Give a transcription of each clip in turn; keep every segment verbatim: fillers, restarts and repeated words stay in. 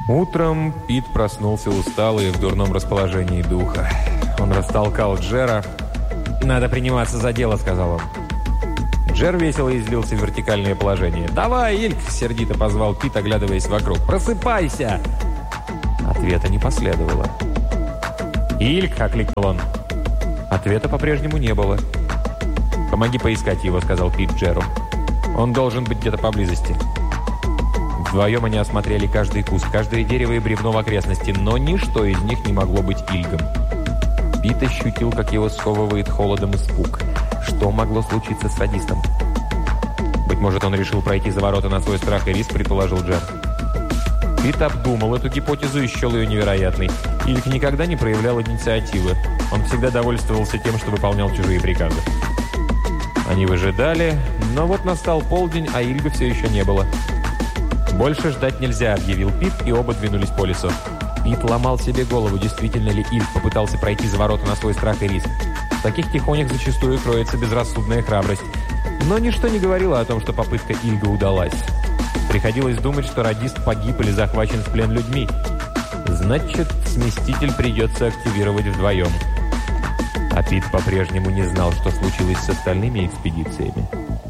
Утром Пит проснулся усталый и в дурном расположении духа. Он растолкал Джера. «Надо приниматься за дело», — сказал он. Джер весело излился в вертикальное положение. «Давай, Ильк!» — сердито позвал Пит, оглядываясь вокруг. «Просыпайся!» Ответа не последовало. «Ильк!» — окликнул он. Ответа по-прежнему не было. «Помоги поискать его», — сказал Пит Джеру. «Он должен быть где-то поблизости». Вдвоем они осмотрели каждый куст, каждое дерево и бревно в окрестности, но ничто из них не могло быть Ильгом. Пит ощутил, как его сковывает холодом испуг. Что могло случиться с радистом? «Быть может, он решил пройти за ворота на свой страх и риск», — предположил Джер. Пит обдумал эту гипотезу и счел ее невероятной. Ильг никогда не проявлял инициативы. Он всегда довольствовался тем, что выполнял чужие приказы. Они выжидали, но вот настал полдень, а Ильга все еще не было. «Больше ждать нельзя», — объявил Пит, и оба двинулись по лесу. Пит ломал себе голову, действительно ли Ильг попытался пройти за ворота на свой страх и риск. В таких тихонях зачастую кроется безрассудная храбрость. Но ничто не говорило о том, что попытка Ильга удалась. Приходилось думать, что радист погиб или захвачен в плен людьми. Значит, сместитель придется активировать вдвоем. А Пит по-прежнему не знал, что случилось с остальными экспедициями.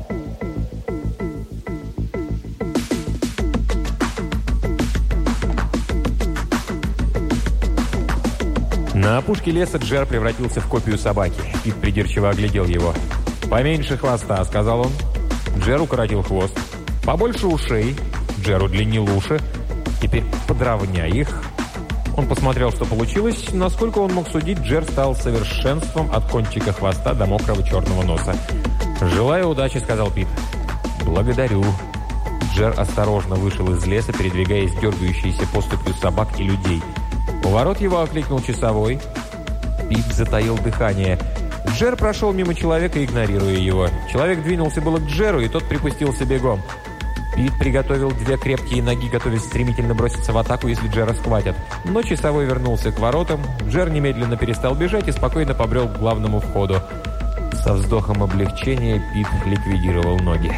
На опушке леса Джер превратился в копию собаки. Пит придирчиво оглядел его. «Поменьше хвоста», — сказал он. Джер укоротил хвост. «Побольше ушей». Джер удлинил уши. «Теперь подровняй их». Он посмотрел, что получилось. Насколько он мог судить, Джер стал совершенством от кончика хвоста до мокрого черного носа. «Желаю удачи», — сказал Пит. «Благодарю». Джер осторожно вышел из леса, передвигаясь дергающейся поступью собак и людей. У ворот его окликнул часовой. Пит затаил дыхание. Джер прошел мимо человека, игнорируя его. Человек двинулся было к Джеру, и тот припустился бегом. Пит приготовил две крепкие ноги, готовясь стремительно броситься в атаку, если Джера схватят. Но часовой вернулся к воротам. Джер немедленно перестал бежать и спокойно побрел к главному входу. Со вздохом облегчения Пит ликвидировал ноги.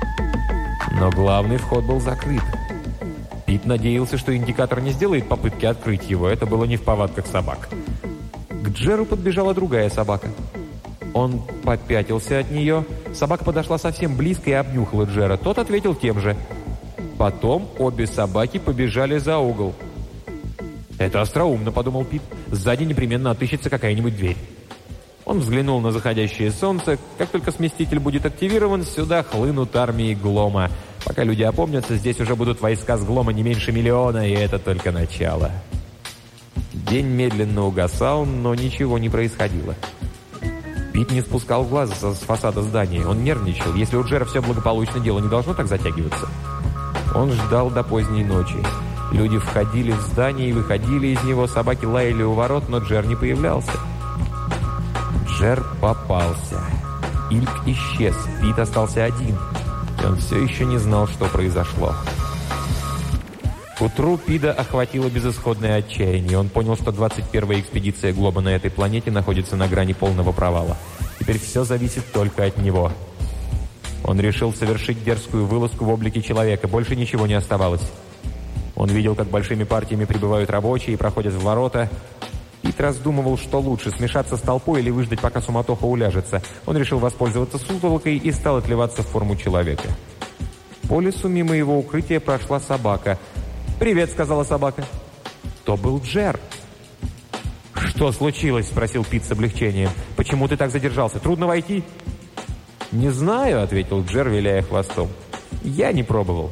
Но главный вход был закрыт. Пит надеялся, что индикатор не сделает попытки открыть его. Это было не в повадках собак. К Джеру подбежала другая собака. Он попятился от нее. Собака подошла совсем близко и обнюхала Джера. Тот ответил тем же. Потом обе собаки побежали за угол. «Это остроумно», — подумал Пит. «Сзади непременно отыщется какая-нибудь дверь». Он взглянул на заходящее солнце. Как только сместитель будет активирован, сюда хлынут армии Глома. Пока люди опомнятся, здесь уже будут войска с Глома не меньше миллиона, и это только начало. День медленно угасал, но ничего не происходило. Пит не спускал глаз с фасада здания. Он нервничал. Если у Джера все благополучно, дело не должно так затягиваться. Он ждал до поздней ночи. Люди входили в здание и выходили из него. Собаки лаяли у ворот, но Джер не появлялся. Джер попался. Ильг исчез. Пит остался один. Он все еще не знал, что произошло. К утру Пита охватило безысходное отчаяние. Он понял, что двадцать первая экспедиция Глоба на этой планете находится на грани полного провала. Теперь все зависит только от него. Он решил совершить дерзкую вылазку в облике человека. Больше ничего не оставалось. Он видел, как большими партиями прибывают рабочие и проходят в ворота. Пит раздумывал, что лучше, смешаться с толпой или выждать, пока суматоха уляжется. Он решил воспользоваться сутолокой и стал отливаться в форму человека. По лесу мимо его укрытия прошла собака. «Привет», — сказала собака. То был Джер. «Что случилось?» — спросил Пит с облегчением. «Почему ты так задержался? Трудно войти?» «Не знаю», — ответил Джер, виляя хвостом. «Я не пробовал».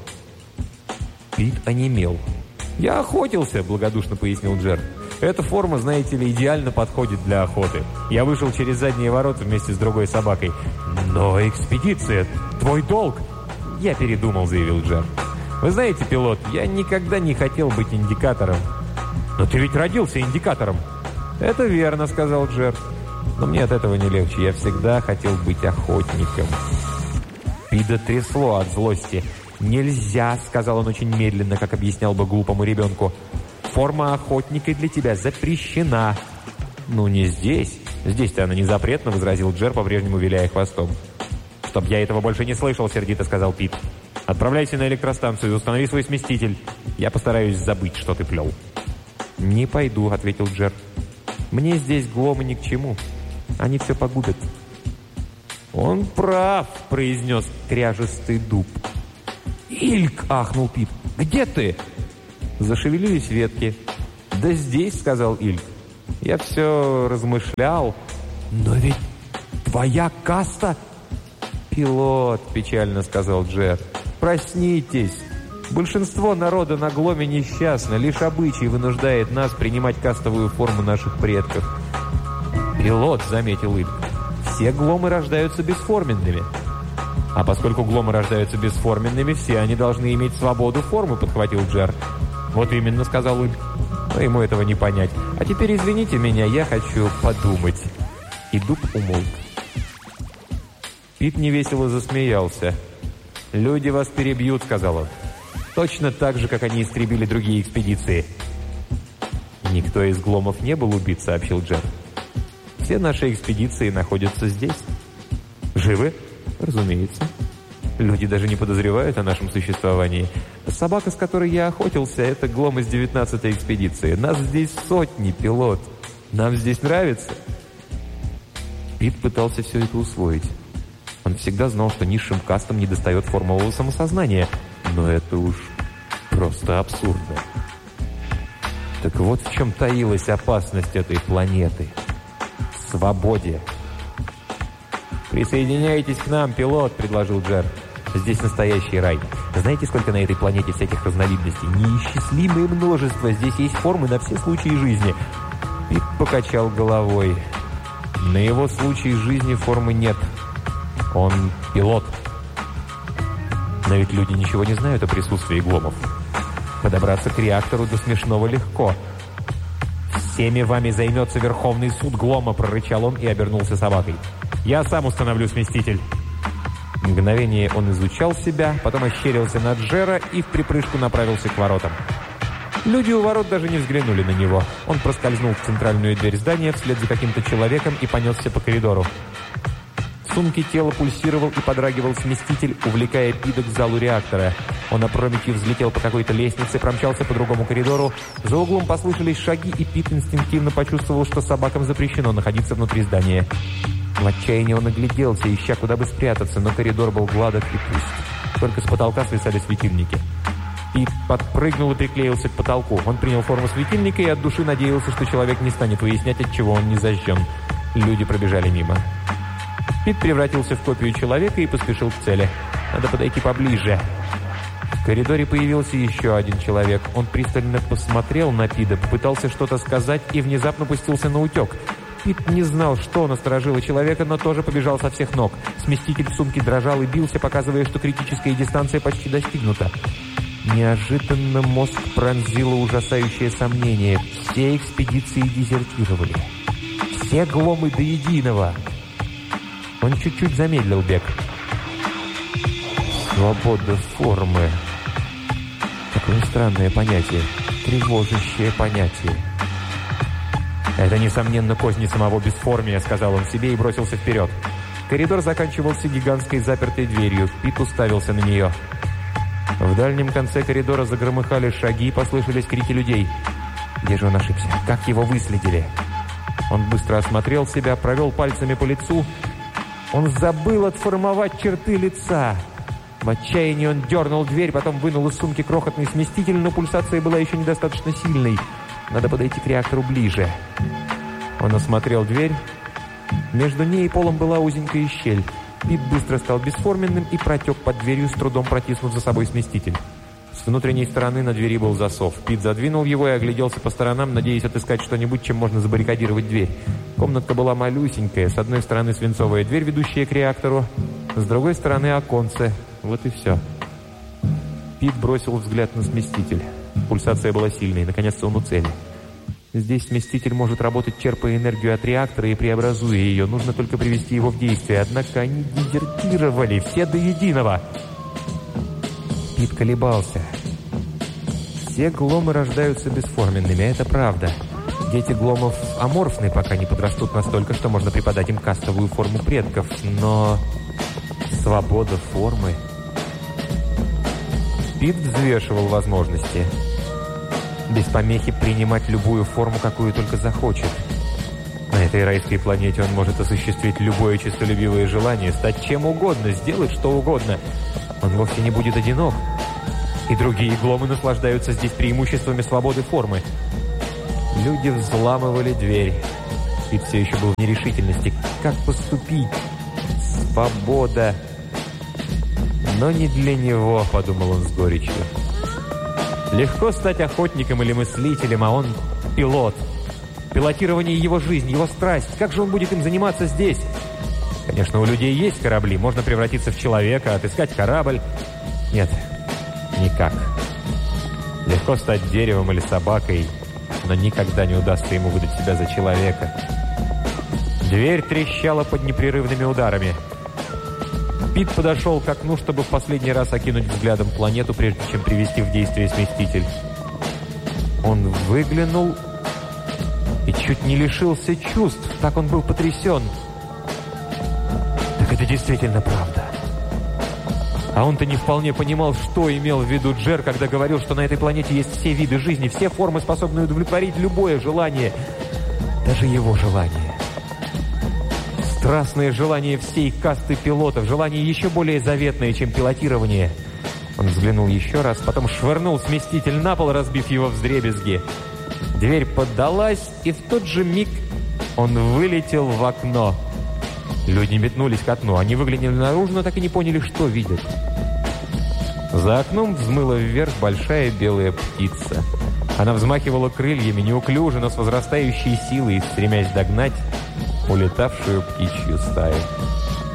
Пит онемел. «Я охотился», — благодушно пояснил Джер. «Эта форма, знаете ли, идеально подходит для охоты. Я вышел через задние ворота вместе с другой собакой». «Но экспедиция! Твой долг!» «Я передумал», — заявил Джер. «Вы знаете, пилот, я никогда не хотел быть индикатором». «Но ты ведь родился индикатором». «Это верно», — сказал Джер. «Но мне от этого не легче. Я всегда хотел быть охотником». Пита трясло от злости. «Нельзя», — сказал он очень медленно, как объяснял бы глупому ребенку. «Форма охотника для тебя запрещена». «Ну, не здесь. Здесь-то она не запретна», — возразил Джер, по-прежнему виляя хвостом. «Чтоб я этого больше не слышал», — сердито сказал Пит. Отправляйся на электростанцию, установи свой сместитель. Я постараюсь забыть, что ты плел». «Не пойду», — ответил Джер. «Мне здесь гломы ни к чему. Они все погубят». «Он прав», — произнес кряжестый дуб. «Ильк!» — ахнул Пит. «Где ты?» Зашевелились ветки. «Да здесь», — сказал Ильк. «Я все размышлял». «Но ведь твоя каста...» «Пилот», — печально сказал Джер. «Проснитесь. Большинство народа на Гломе несчастно. Лишь обычай вынуждает нас принимать кастовую форму наших предков». «Пилот», — заметил Ильк. «Все Гломы рождаются бесформенными». «А поскольку Гломы рождаются бесформенными, все они должны иметь свободу формы», — подхватил Джер. «Вот именно», — сказал Ильк. «Но ему этого не понять. А теперь извините меня, я хочу подумать». И дуб умолк. Пит невесело засмеялся. «Люди вас перебьют», — сказал он. «Точно так же, как они истребили другие экспедиции». «Никто из Гломов не был убит», — сообщил Джер. «Все наши экспедиции находятся здесь». «Живы?» «Разумеется. Люди даже не подозревают о нашем существовании. Собака, с которой я охотился, это Глом из девятнадцатой экспедиции. Нас здесь сотни, пилот. Нам здесь нравится». Пит пытался все это усвоить. Он всегда знал, что низшим кастам недостает формового самосознания. Но это уж просто абсурдно. Так вот в чем таилась опасность этой планеты. В свободе. «Присоединяйтесь к нам, пилот», — предложил Джер. «Здесь настоящий рай. Знаете, сколько на этой планете всяких разновидностей? Неисчислимое множество. Здесь есть формы на все случаи жизни». Пит покачал головой. «На его случай жизни формы нет. Он пилот». «Но ведь люди ничего не знают о присутствии Гломов. Подобраться к реактору до смешного легко». «Всеми вами займется Верховный суд Глома», — прорычал он и обернулся собакой. «Я сам установлю сместитель». Мгновение он изучал себя, потом ощерился на Джера и в припрыжку направился к воротам. Люди у ворот даже не взглянули на него. Он проскользнул в центральную дверь здания вслед за каким-то человеком и понесся по коридору. В сумке тело пульсировал и подрагивал сместитель, увлекая Пита к залу реактора. Он опрометью взлетел по какой-то лестнице, промчался по другому коридору. За углом послышались шаги, и Пит инстинктивно почувствовал, что собакам запрещено находиться внутри здания. В отчаянии он огляделся, ища куда бы спрятаться, но коридор был гладок и пуст. Только с потолка свисали светильники. Пит подпрыгнул и приклеился к потолку. Он принял форму светильника и от души надеялся, что человек не станет выяснять, от чего он не зажжен. Люди пробежали мимо. Пит превратился в копию человека и поспешил к цели. Надо подойти поближе. В коридоре появился еще один человек. Он пристально посмотрел на Пита, попытался что-то сказать и внезапно пустился на утек. Пит не знал, что насторожило человека, но тоже побежал со всех ног. Сместитель в сумке дрожал и бился, показывая, что критическая дистанция почти достигнута. Неожиданно мозг пронзило ужасающее сомнение. Все экспедиции дезертировали. Все Гломы до единого. Он чуть-чуть замедлил бег. Свобода формы. Какое странное понятие. Тревожащее понятие. «Это, несомненно, козни самого бесформия», — сказал он себе и бросился вперед. Коридор заканчивался гигантской запертой дверью. Пит уставился на нее. В дальнем конце коридора загромыхали шаги и послышались крики людей. Где же он ошибся? Как его выследили? Он быстро осмотрел себя, провел пальцами по лицу. Он забыл отформовать черты лица. В отчаянии он дернул дверь, потом вынул из сумки крохотный сместитель, но пульсация была еще недостаточно сильной. Надо подойти к реактору ближе. Он осмотрел дверь. Между ней и полом была узенькая щель. Пит быстро стал бесформенным и протек под дверью, с трудом протиснув за собой сместитель. С внутренней стороны на двери был засов. Пит задвинул его и огляделся по сторонам, надеясь отыскать что-нибудь, чем можно забаррикадировать дверь. Комнатка была малюсенькая. С одной стороны свинцовая дверь, ведущая к реактору. С другой стороны оконце. Вот и все. Пит бросил взгляд на сместитель. Пульсация была сильной. Наконец-то он у цели. Здесь сместитель может работать, черпая энергию от реактора и преобразуя ее. Нужно только привести его в действие. Однако они дезертировали. Все до единого. Пит колебался. Все Гломы рождаются бесформенными. Это правда. Дети Гломов аморфны, пока не подрастут настолько, что можно преподать им кастовую форму предков. Но свобода формы... Пит взвешивал возможности. Без помехи принимать любую форму, какую только захочет. На этой райской планете он может осуществить любое честолюбивое желание, стать чем угодно, сделать что угодно. Он вовсе не будет одинок. И другие гломы наслаждаются здесь преимуществами свободы формы. Люди взламывали дверь. Пит все еще был в нерешительности. Как поступить? Свобода. Но не для него, подумал он с горечью. Легко стать охотником или мыслителем, а он пилот. Пилотирование его жизни, его страсть. Как же он будет им заниматься здесь? Конечно, у людей есть корабли. Можно превратиться в человека, отыскать корабль. Нет, никак. Легко стать деревом или собакой, но никогда не удастся ему выдать себя за человека. Дверь трещала под непрерывными ударами. Пит подошел к окну, чтобы в последний раз окинуть взглядом планету, прежде чем привести в действие сместитель. Он выглянул и чуть не лишился чувств. Так он был потрясен. Так это действительно правда. А он-то не вполне понимал, что имел в виду Джер, когда говорил, что на этой планете есть все виды жизни, все формы, способные удовлетворить любое желание. Даже его желание. Страстное желание всей касты пилотов, желание еще более заветное, чем пилотирование. Он взглянул еще раз, потом швырнул сместитель на пол, разбив его вдребезги. Дверь поддалась, и в тот же миг он вылетел в окно. Люди метнулись к окну. Они выглянули наружу, но так и не поняли, что видят. За окном взмыла вверх большая белая птица. Она взмахивала крыльями неуклюже, но с возрастающей силой, стремясь догнать улетавшую птичью стаю.